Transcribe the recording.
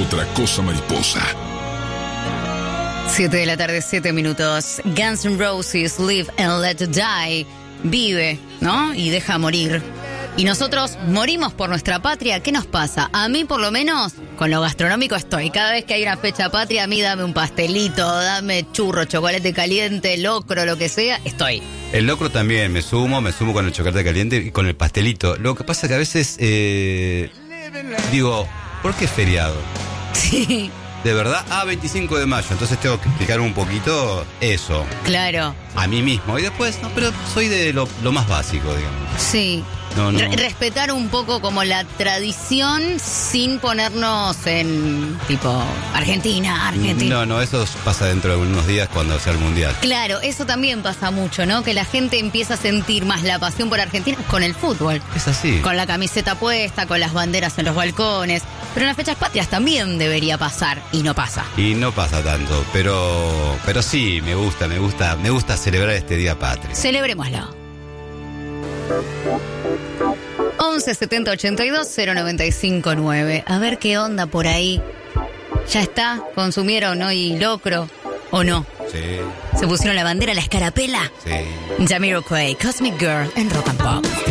otra cosa mariposa. 7 de la tarde, 7 minutos. Guns N' Roses, Live and Let Die. Vive, ¿no? Y deja morir. Y nosotros morimos por nuestra patria. ¿Qué nos pasa? A mí, por lo menos, con lo gastronómico estoy. Cada vez que hay una fecha patria, a mí dame un pastelito, dame churro, chocolate caliente, locro, lo que sea, estoy. El locro también, me sumo con el chocolate caliente y con el pastelito. Lo que pasa es que a veces digo, ¿por qué feriado? Sí. De verdad, 25 de mayo, entonces tengo que explicar un poquito eso. Claro. A mí mismo. Y después, no, pero soy de lo más básico, digamos. Sí. No. Respetar un poco como la tradición sin ponernos en tipo Argentina. No, eso pasa dentro de unos días cuando sea el Mundial. Claro, eso también pasa mucho, ¿no? Que la gente empieza a sentir más la pasión por Argentina con el fútbol. Es así. Con la camiseta puesta, con las banderas en los balcones. Pero en las fechas patrias también debería pasar y no pasa. Y no pasa tanto, pero sí, me gusta celebrar este día patrio. Celebrémoslo. 11 70 82 095 9. A ver qué onda por ahí. ¿Ya está? ¿Consumieron hoy locro o no? Sí. ¿Se pusieron la bandera, la escarapela? Sí. Jamiroquai, Cosmic Girl en Rock and Pop.